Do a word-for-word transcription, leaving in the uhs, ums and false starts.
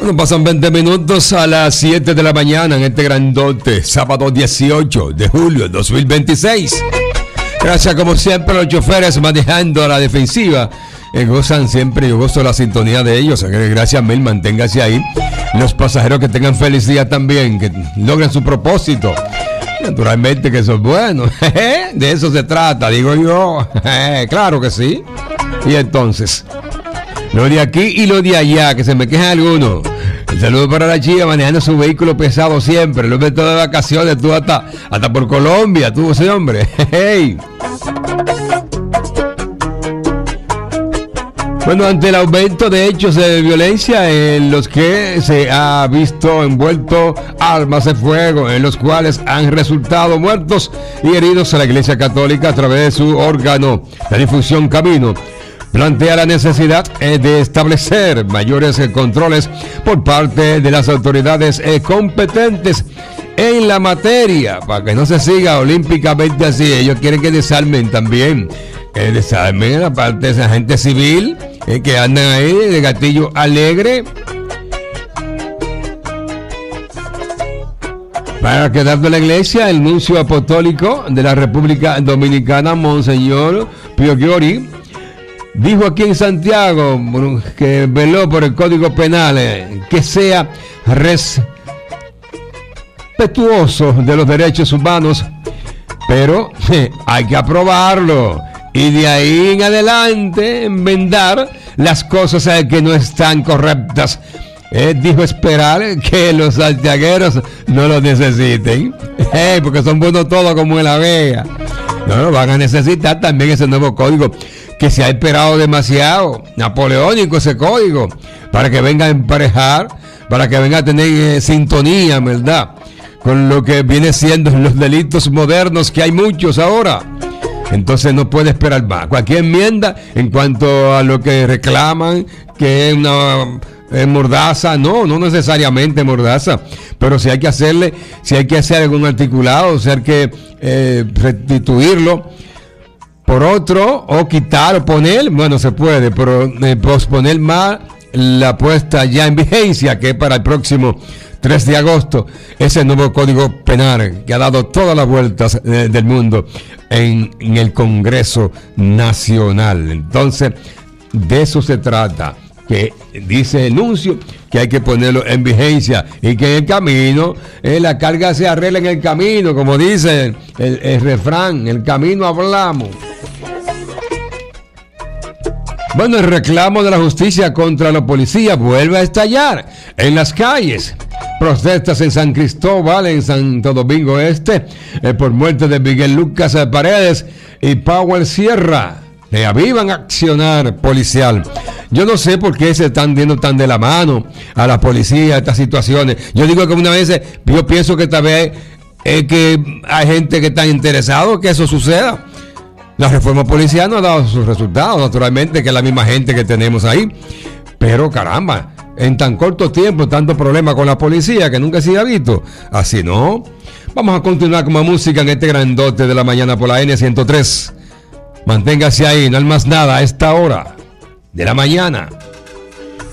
Bueno, pasan veinte minutos a las siete de la mañana en este grandote, sábado dieciocho de julio de dos mil veintiséis. Gracias como siempre a los choferes manejando a la defensiva. Eh, gozan siempre, yo gozo la sintonía de ellos. Gracias mil, manténgase ahí. Los pasajeros que tengan feliz día también, que logren su propósito. Naturalmente que eso es bueno. De eso se trata, digo yo. Claro que sí. Y entonces, lo de aquí y lo de allá, que se me quejan algunos. El saludo para la chica manejando su vehículo pesado siempre. Lo meto de vacaciones, tú hasta, hasta por Colombia, tú ese hombre. Hey. Bueno, ante el aumento de hechos de violencia en los que se ha visto envuelto armas de fuego, en los cuales han resultado muertos y heridos, a la Iglesia Católica a través de su órgano, la difusión Camino, plantea la necesidad eh, de establecer mayores eh, controles por parte de las autoridades eh, competentes en la materia, para que no se siga olímpicamente así. Ellos quieren que desarmen también, que desarmen la parte de esa gente civil eh, que andan ahí de gatillo alegre, para quedar de la iglesia. El nuncio apostólico de la República Dominicana, Monseñor Pio Giori, dijo aquí en Santiago que veló por el Código Penal eh, que sea respetuoso de los derechos humanos, pero eh, hay que aprobarlo y de ahí en adelante enmendar las cosas eh, que no están correctas. Eh, dijo esperar que los santiagueros no lo necesiten, eh, porque son buenos todos como en la vega. No, no van a necesitar también ese nuevo código que se ha esperado demasiado, napoleónico ese código, para que venga a emparejar, para que venga a tener eh, sintonía, ¿verdad?, con lo que viene siendo los delitos modernos, que hay muchos ahora. Entonces no puede esperar más. Cualquier enmienda en cuanto a lo que reclaman, que es una eh, mordaza, no, no necesariamente mordaza, pero si hay que hacerle, si hay que hacer algún articulado, si hay que eh, restituirlo por otro, o quitar o poner, bueno, se puede, pero eh, posponer más la puesta ya en vigencia, que es para el próximo tres de agosto, ese nuevo Código Penal que ha dado todas las vueltas eh, del mundo en, en el Congreso Nacional. Entonces, de eso se trata, que dice el nuncio que hay que ponerlo en vigencia y que en el camino, eh, la carga se arregla en el camino, como dice el, el refrán, el camino hablamos. Bueno, el reclamo de la justicia contra la policía vuelve a estallar en las calles. Protestas en San Cristóbal, en Santo Domingo Este, eh, por muerte de Miguel Lucas Paredes y Powell Sierra. Reavivan accionar policial. Yo no sé por qué se están viendo tan de la mano a la policía estas situaciones. Yo digo que una vez, yo pienso que tal vez es que hay gente que está interesado que eso suceda. La reforma policial no ha dado sus resultados, naturalmente, que es la misma gente que tenemos ahí. Pero caramba, en tan corto tiempo, tanto problema con la policía que nunca se ha visto. Así no. Vamos a continuar con más música en este grandote de la mañana por la ene ciento tres. Manténgase ahí, no hay más nada a esta hora de la mañana.